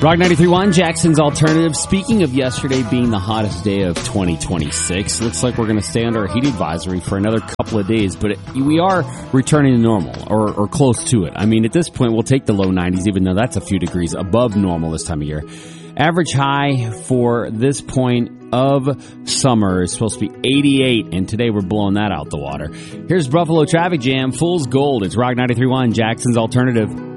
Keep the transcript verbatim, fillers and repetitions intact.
Rock ninety-three point one, Jackson's Alternative. Speaking of yesterday being the hottest day of twenty twenty-six, looks like we're going to stay under a heat advisory for another couple of days, but it, we are returning to normal, or, or close to it. I mean, at this point, we'll take the low nineties, even though that's a few degrees above normal this time of year. Average high for this point of summer is supposed to be eighty-eight, and today we're blowing that out the water. Here's Buffalo Traffic Jam, Fool's Gold. It's Rock ninety-three point one, Jackson's Alternative.